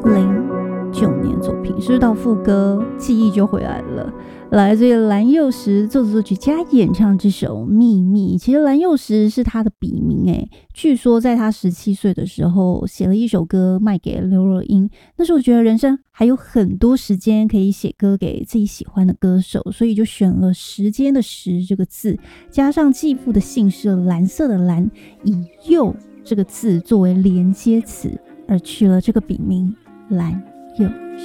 年作品，是不是到副歌记忆就回来了？来自于蓝又时作词作曲加演唱这首《秘密》。其实蓝又时是他的笔名据说在他17岁的时候写了一首歌卖给刘若英。那时候觉得人生还有很多时间可以写歌给自己喜欢的歌手，所以就选了时间的时这个字，加上继父的姓是蓝色的蓝，以又这个字作为连接词，而取了这个笔名蓝又。